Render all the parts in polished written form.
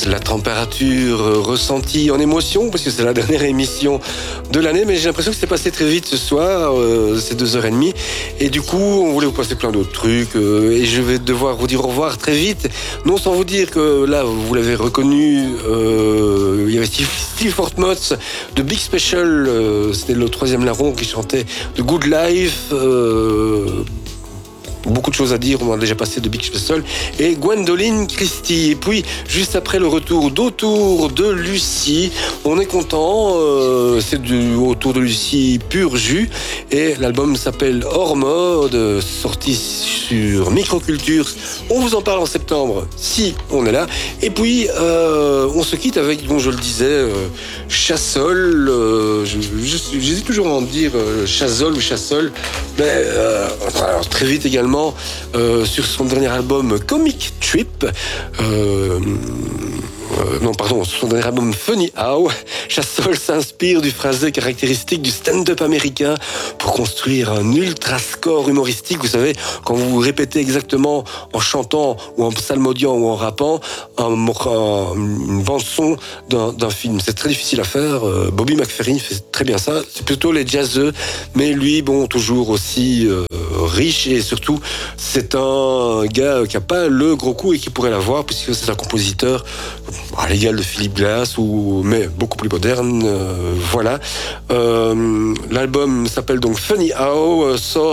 la température ressentie en émotion, parce que c'est la dernière émission de l'année, mais j'ai l'impression que c'est passé très vite ce soir, c'est 2h30, et du coup, on voulait vous passer plein d'autres trucs, et je vais devoir vous dire au revoir très vite, non sans vous dire que là, vous l'avez reconnu, il y avait Steve Fortmotz de Big Special, c'était le 3e larron qui chantait The Good Life, beaucoup de choses à dire, on a déjà passé de Big Special, et Gwendoline Christie. Et puis, juste après le retour d'Autour de Lucie, on est content, c'est Autour de Lucie pur jus, et l'album s'appelle Hors Mode, sorti sur Microculture. On vous en parle en septembre, si on est là. Et puis, on se quitte avec, bon, je le disais, Chassol, j'hésite toujours à en dire Chazol ou Chassol, mais alors, très vite également, sur son dernier album Comic Trip, sur son dernier album Funny How, Chassol s'inspire du phrasé caractéristique du stand-up américain pour construire un ultra score humoristique. Vous savez, quand vous répétez exactement en chantant ou en psalmodiant ou en rappant une bande-son d'un film. C'est très difficile à faire. Bobby McFerrin fait très bien ça. C'est plutôt les jazzeux, mais lui, bon, toujours aussi riche, et surtout, c'est un gars qui n'a pas le gros coup et qui pourrait l'avoir, puisque c'est un compositeur à l'égal de Philip Glass, mais beaucoup plus moderne. Voilà. L'album s'appelle donc Funny How,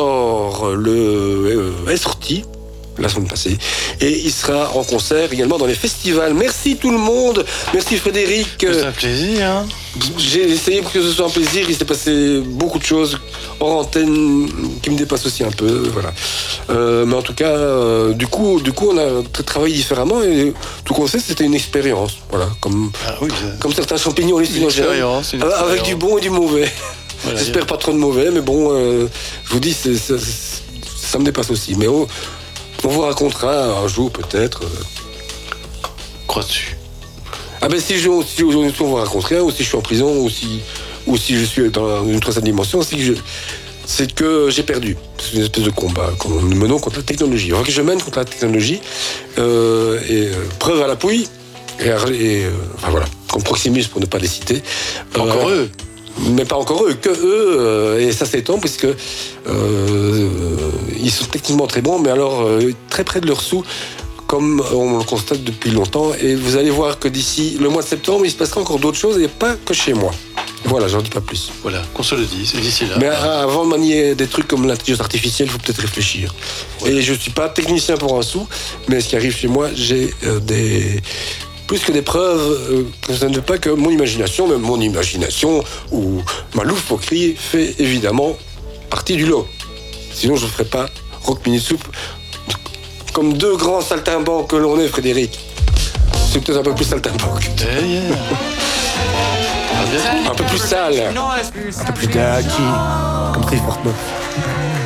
est sorti la semaine passée, et il sera en concert également dans les festivals. Merci tout le monde, merci Frédéric. C'est un plaisir, hein. J'ai essayé pour que ce soit un plaisir. Il s'est passé beaucoup de choses hors antenne qui me dépassent aussi un peu, voilà. Mais en tout cas, du coup, on a travaillé différemment, et tout qu'on sait, c'était une expérience, voilà, comme certains champignons avec du bon et du mauvais. Voilà, j'espère pas trop de mauvais, mais bon, je vous dis, ça me dépasse aussi. Mais on vous racontera un jour peut-être. Crois-tu? Ah ben si aujourd'hui on vous raconterait, ou si je suis en prison, ou si je suis dans une troisième dimension, c'est que j'ai perdu. C'est une espèce de combat que nous menons contre la technologie. Enfin, que je mène contre la technologie, preuve à l'appui, enfin voilà, comme Proximus pour ne pas les citer. Encore eux. Mais pas encore eux, que eux, et ça s'étend puisque ils sont techniquement très bons, mais alors très près de leur sous, comme on le constate depuis longtemps, et vous allez voir que d'ici le mois de septembre, il se passera encore d'autres choses, et pas que chez moi. Voilà, j'en dis pas plus. Voilà, qu'on se le dise, d'ici là. Mais avant de manier des trucs comme l'intelligence artificielle, il faut peut-être réfléchir. Ouais. Et je suis pas technicien pour un sou, mais ce qui arrive chez moi, j'ai plus que des preuves, ça ne veut pas que mon imagination, même mon imagination ou ma loufoquerie fait évidemment partie du lot. Sinon, je ne ferais pas Rock Mini Soup comme deux grands saltimbanques que l'on est, Frédéric. C'est peut-être un peu plus saltimbanque. Un peu plus sale. Un peu plus gaki, comme Steve Fortmotz.